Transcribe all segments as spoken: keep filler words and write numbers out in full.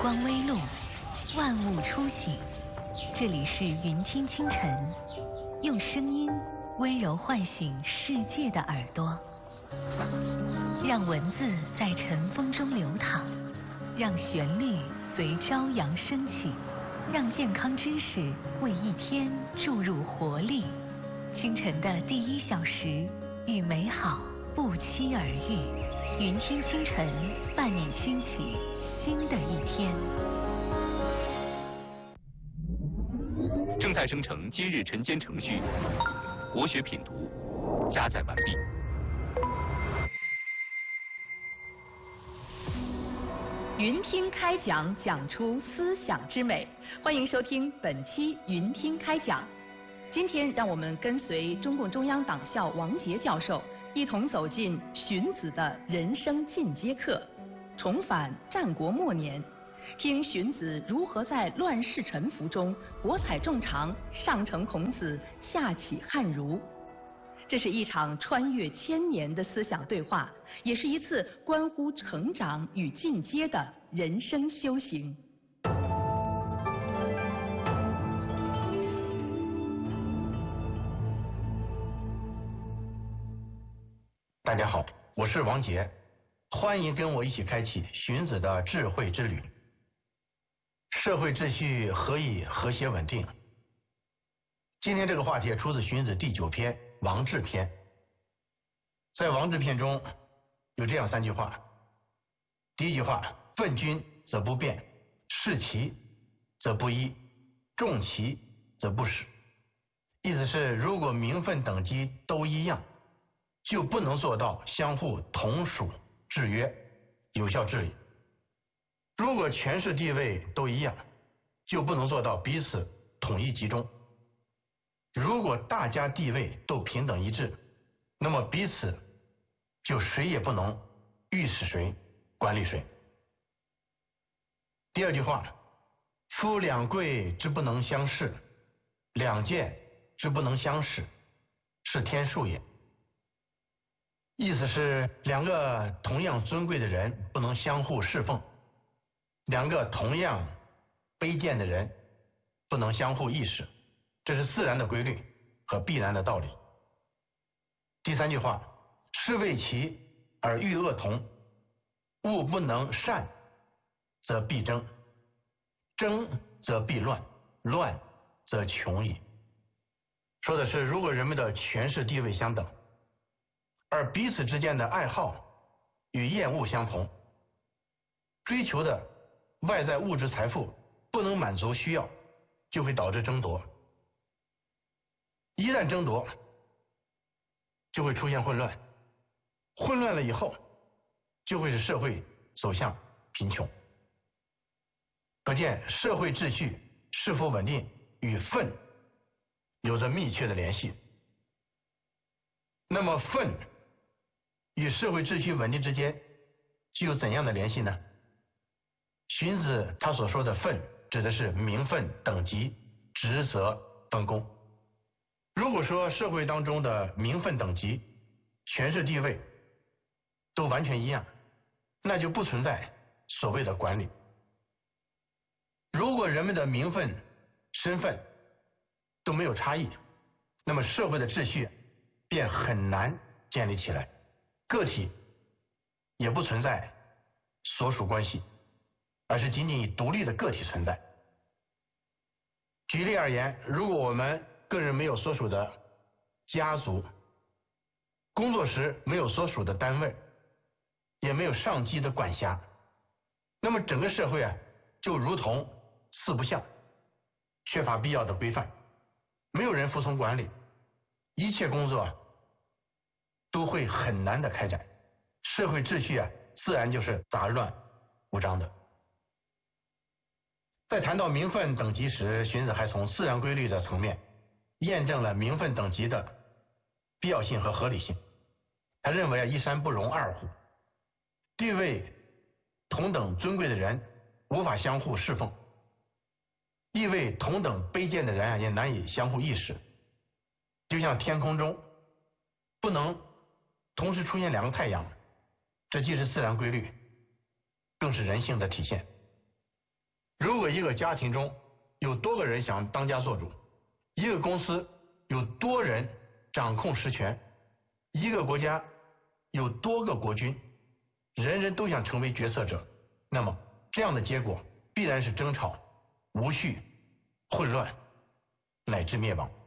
光微露，万物初醒。这里是云听清晨，用声音温柔唤醒世界的耳朵，让文字在晨风中流淌，让旋律随朝阳升起，让健康知识为一天注入活力。清晨的第一小时，与美好不期而遇。云听清晨，伴你轻启新的一天。 正在生成今日晨间程序，国学品读加载完毕。 云听开讲，讲出思想之美。欢迎收听本期云听开讲。今天让我们跟随中共中央党校王杰教授，一同走进荀子的人生进阶课，重返战国末年，听荀子如何在乱世沉浮中博采众长，上承孔子，下启汉儒。这是一场穿越千年的思想对话，也是一次关乎成长与进阶的人生修行。 大家好，我是王杰，欢迎跟我一起开启荀子的智慧之旅。社会秩序何以和谐稳定？今天这个话题出自荀子第九篇王制篇。在王制篇中有这样三句话。第一句话，愤君则不变，士齐则不一，众齐则不使。意思是，如果名分等级都一样，就不能做到相互同属制约，有效治理。如果权势地位都一样，就不能做到彼此统一集中。如果大家地位都平等一致，那么彼此就谁也不能御使谁，管理谁。第二句话，夫两贵之不能相视，两贱之不能相使，是天数也。意思是，两个同样尊贵的人不能相互侍奉，两个同样卑贱的人不能相互意识，这是自然的规律和必然的道理。第三句话，士为齐而欲恶同，物不能善则必争，争则必乱，乱则穷矣。说的是，如果人们的权势地位相等，而彼此之间的爱好与厌恶相同，追求的外在物质财富不能满足需要，就会导致争夺。一旦争夺，就会出现混乱，混乱了以后，就会使社会走向贫穷。可见社会秩序是否稳定与愤有着密切的联系。那么愤与社会秩序稳定之间具有怎样的联系呢？荀子他所说的愤指的是名分等级、职责分工。如果说社会当中的名分等级、权势地位都完全一样，那就不存在所谓的管理。如果人们的名分、身份都没有差异，那么社会的秩序便很难建立起来，个体也不存在所属关系，而是仅仅以独立的个体存在。举例而言，如果我们个人没有所属的家族，工作时没有所属的单位，也没有上级的管辖，那么整个社会啊，就如同四不像，缺乏必要的规范，没有人服从管理，一切工作都会很难的开展，社会秩序啊，自然就是杂乱无章的。在谈到名分等级时，荀子还从自然规律的层面验证了名分等级的必要性和合理性。他认为啊，一山不容二虎，地位同等尊贵的人无法相互侍奉，地位同等卑贱的人啊，也难以相互意识。就像天空中不能同时出现两个太阳，这既是自然规律，更是人性的体现。 如果一个家庭中有多个人想当家做主，一个公司有多人掌控实权，一个国家有多个国君，人人都想成为决策者，那么这样的结果必然是争吵、无序、混乱，乃至灭亡。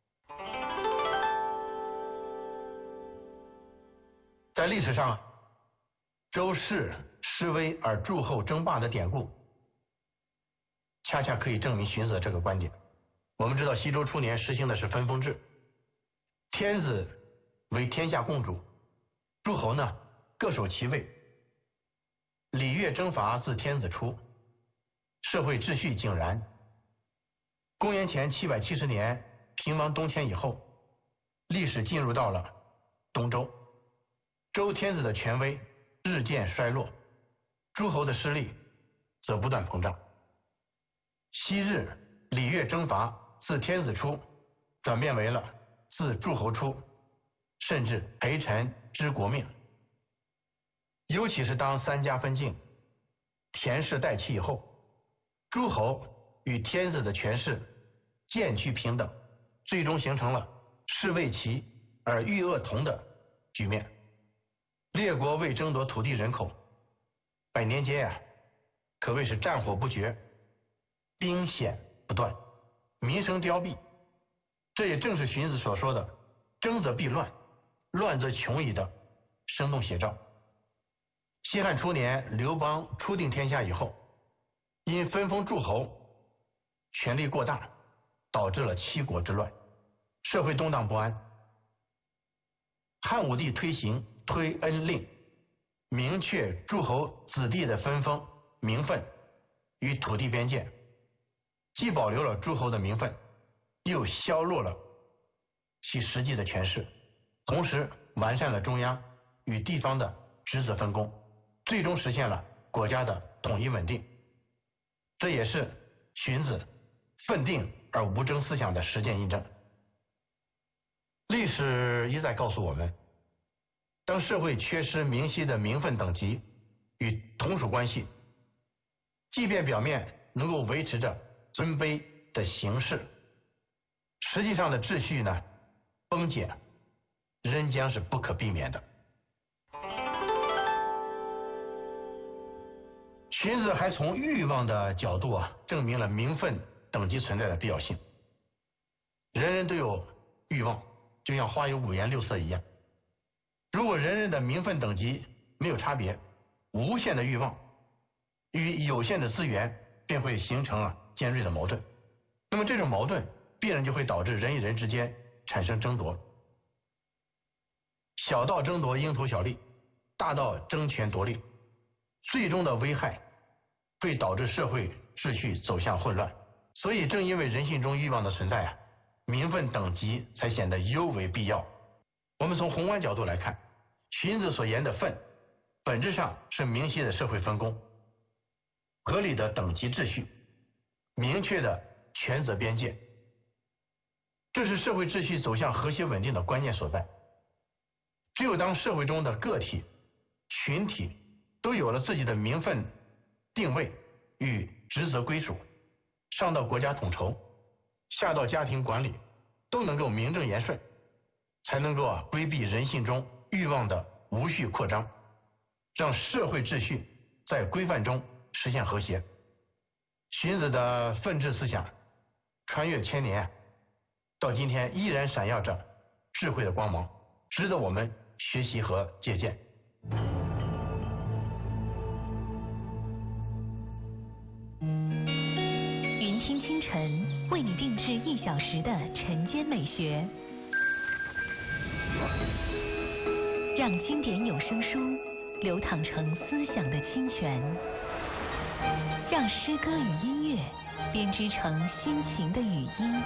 在历史上，周室示威而诸侯争霸的典故，恰恰可以证明荀子的这个观点。我们知道西周初年实行的是分封制，天子为天下共主，诸侯呢各守其位。礼乐征伐自天子出，社会秩序井然。公元前七百七十年平王东迁以后，历史进入到了东周，周天子的权威日渐衰落，诸侯的势力则不断膨胀。昔日礼乐征伐自天子出，转变为了自诸侯出，甚至陪臣知国命。尤其是当三家分晋，田氏代齐以后，诸侯与天子的权势渐趋平等，最终形成了士为齐而欲恶同的局面。列国为争夺土地人口，百年间呀、啊，可谓是战火不绝，兵险不断，民生凋敝。这也正是荀子所说的争则必乱，乱则穷矣的生动写照。西汉初年，刘邦初定天下以后，因分封诸侯，权力过大，导致了七国之乱，社会动荡不安。汉武帝推行推恩令，明确诸侯子弟的分封、名分与土地边界，既保留了诸侯的名分，又削弱了其实际的权势，同时完善了中央与地方的职责分工，最终实现了国家的统一稳定。这也是荀子愤定而无争思想的实践印证。历史一再告诉我们，当社会缺失明晰的名分等级与同属关系，即便表面能够维持着尊卑的形式，实际上的秩序呢崩解，仍将是不可避免的。荀子还从欲望的角度啊，证明了名分等级存在的必要性。人人都有欲望，就像花有五颜六色一样。如果人人的名分等级没有差别，无限的欲望与有限的资源便会形成啊尖锐的矛盾。那么这种矛盾必然就会导致人与人之间产生争夺，小到争夺蝇头小利，大到争权夺利，最终的危害会导致社会秩序走向混乱。所以正因为人性中欲望的存在啊，名分等级才显得尤为必要。我们从宏观角度来看，荀子所言的分本质上是明晰的社会分工，合理的等级秩序，明确的权责边界，这是社会秩序走向和谐稳定的关键所在。只有当社会中的个体、群体都有了自己的名分定位与职责归属，上到国家统筹，下到家庭管理，都能够名正言顺，才能够啊规避人性中欲望的无序扩张，让社会秩序在规范中实现和谐。荀子的愤志思想穿越千年，到今天依然闪耀着智慧的光芒，值得我们学习和借鉴。 云听清晨为你定制一小时的晨间美学，让经典有声书流淌成思想的清泉，让诗歌与音乐编织成心情的语音，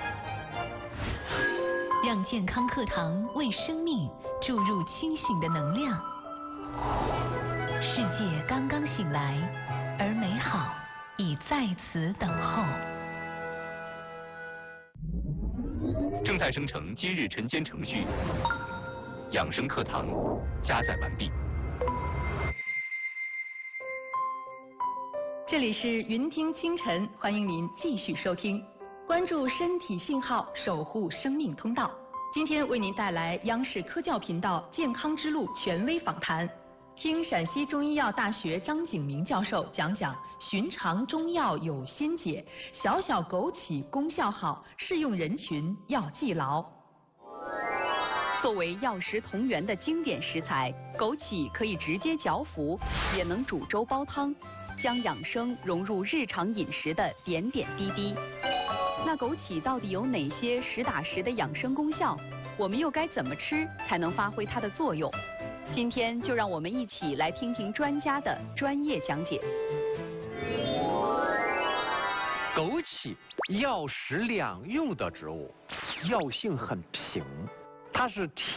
让健康课堂为生命注入清醒的能量。世界刚刚醒来，而美好已在此等候。 正在生成今日晨间程序，养生课堂加载完毕。 这里是云听清晨，欢迎您继续收听，关注身体信号，守护生命通道。今天为您带来央视科教频道《健康之路》权威访谈，听陕西中医药大学张景明教授讲讲寻常中药有仙解，小小枸杞功效好，适用人群要记牢。 作为药食同源的经典食材，枸杞可以直接嚼服，也能煮粥煲汤，将养生融入日常饮食的点点滴滴。那枸杞到底有哪些实打实的养生功效？我们又该怎么吃才能发挥它的作用？今天就让我们一起来听听专家的专业讲解。 枸杞，药食两用的植物，药性很平，它是